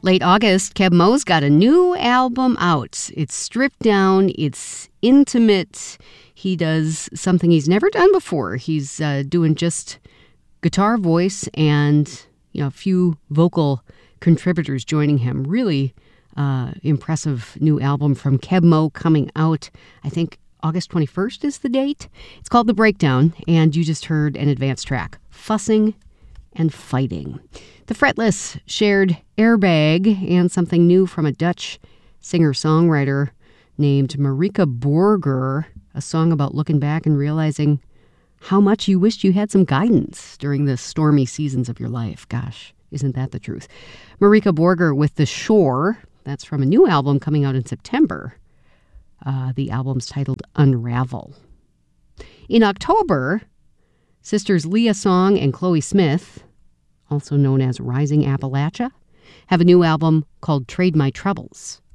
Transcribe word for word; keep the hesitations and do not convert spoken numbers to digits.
Late August, Keb' Mo''s got a new album out. It's stripped down. It's intimate. He does something he's never done before. He's uh, doing just guitar, voice, and you know a few vocal contributors joining him. Really uh, impressive new album from Keb' Mo' coming out, I think, August twenty-first is the date. It's called The Breakdown, and you just heard an advanced track, Fussing and Fighting. The Fretless shared Airbag and something new from a Dutch singer-songwriter named Marika Borger, a song about looking back and realizing how much you wished you had some guidance during the stormy seasons of your life. Gosh, isn't that the truth? Marika Borger with The Shore. That's from a new album coming out in September. Uh, the album's titled Unravel. In October, sisters Leah Song and Chloe Smith, also known as Rising Appalachia, have a new album called Trade My Troubles.